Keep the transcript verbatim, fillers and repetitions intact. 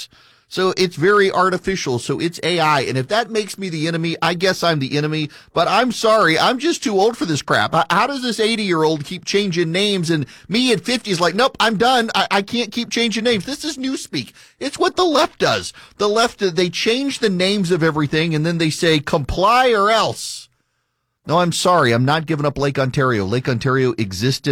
not. So it's very artificial. So it's A I. And if that makes me the enemy, I guess I'm the enemy. But I'm sorry. I'm just too old for this crap. How does this eighty-year-old keep changing names? And me at fifty is like, nope, I'm done. I, I can't keep changing names. This is newspeak. It's what the left does. The left, they change the names of everything, and then they say, comply or else. No, I'm sorry. I'm not giving up Lake Ontario. Lake Ontario existed.